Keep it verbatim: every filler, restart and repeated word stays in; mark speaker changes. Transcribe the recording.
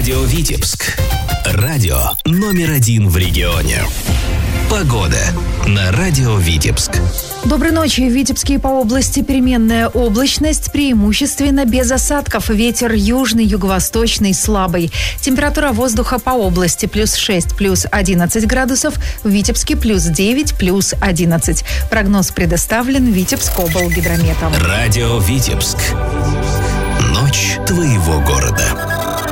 Speaker 1: Радио Витебск. Радио номер один в регионе. Погода на Радио Витебск.
Speaker 2: Доброй ночи. В Витебске и по области переменная облачность, преимущественно без осадков. Ветер южный, юго-восточный, слабый. Температура воздуха по области плюс шесть, плюс одиннадцать градусов. В Витебске плюс девять, плюс одиннадцать. Прогноз предоставлен Витебскоблгидрометом.
Speaker 1: Радио Витебск. Ночь твоего города.